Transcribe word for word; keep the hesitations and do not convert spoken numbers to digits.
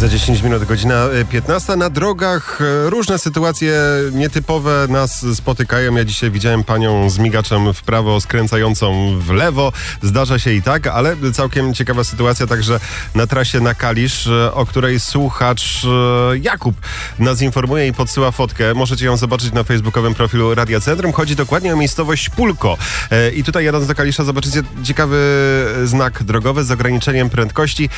Za dziesięć minut, godzina piętnasta. Na drogach różne sytuacje nietypowe nas spotykają. Ja dzisiaj widziałem panią z migaczem w prawo, skręcającą w lewo. Zdarza się i tak, ale całkiem ciekawa sytuacja także na trasie na Kalisz, o której słuchacz Jakub nas informuje i podsyła fotkę. Możecie ją zobaczyć na facebookowym profilu Radia Centrum. Chodzi dokładnie o miejscowość Pulko. I tutaj jadąc do Kalisza zobaczycie ciekawy znak drogowy z ograniczeniem prędkości.